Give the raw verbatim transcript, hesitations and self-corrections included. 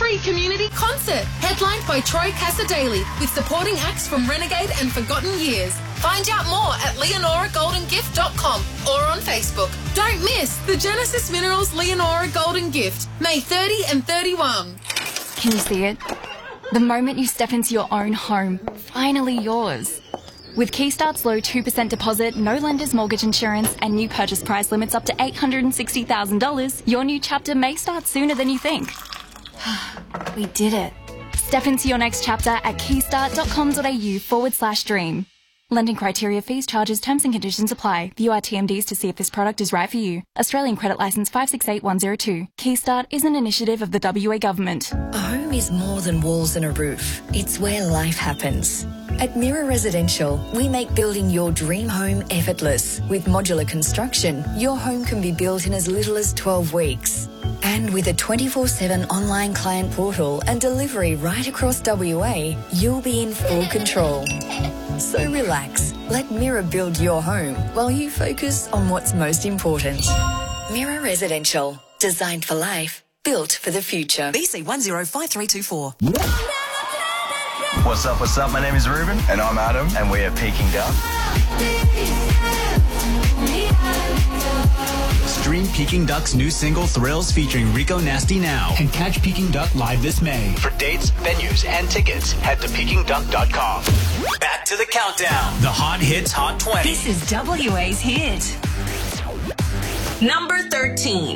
free community concert, headlined by Troy Casadei, with supporting acts from Renegade and Forgotten Years. Find out more at leonora golden gift dot com or on Facebook. Don't miss the Genesis Minerals Leonora Golden Gift, May thirtieth and thirty-first. Can you see it? The moment you step into your own home, finally yours. With Keystart's low two percent deposit, no lender's mortgage insurance, and new purchase price limits up to eight hundred sixty thousand dollars, your new chapter may start sooner than you think. We did it. Step into your next chapter at keystart dot com dot a u forward slash dream. Lending criteria, fees, charges, terms and conditions apply. View our T M Ds to see if this product is right for you. Australian Credit Licence five six eight one zero two. Keystart is an initiative of the W A Government. A home is more than walls and a roof. It's where life happens. At Mirror Residential, we make building your dream home effortless. With modular construction, your home can be built in as little as twelve weeks. And with a twenty-four seven online client portal and delivery right across W A, you'll be in full control. So relax. Let Mirror build your home while you focus on what's most important. Mirror Residential. Designed for life. Built for the future. B C one zero five three two four. What's up, what's up? My name is Ruben. And I'm Adam. And we are Peking Duck. Stream Peking Duck's new single Thrills featuring Rico Nasty now. And catch Peking Duck live this May. For dates, venues, and tickets, head to peking duck dot com. Back to the countdown. The Hot Hits Hot twenty. This is W A's hit. Number thirteen.